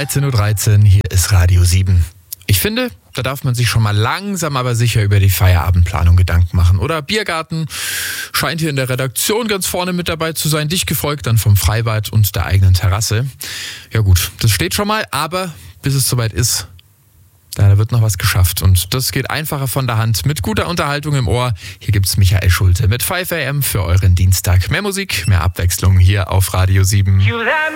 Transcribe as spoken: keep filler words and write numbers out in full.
dreizehn Uhr dreizehn, hier ist Radio sieben. Ich finde, da darf man sich schon mal langsam aber sicher über die Feierabendplanung Gedanken machen. Oder Biergarten scheint hier in der Redaktion ganz vorne mit dabei zu sein, dicht gefolgt dann vom Freibad und der eigenen Terrasse. Ja gut, das steht schon mal, aber bis es soweit ist, da wird noch was geschafft. Und das geht einfacher von der Hand mit guter Unterhaltung im Ohr. Hier gibt's Michael Schulte mit fünf A M für euren Dienstag. Mehr Musik, mehr Abwechslung hier auf Radio sieben.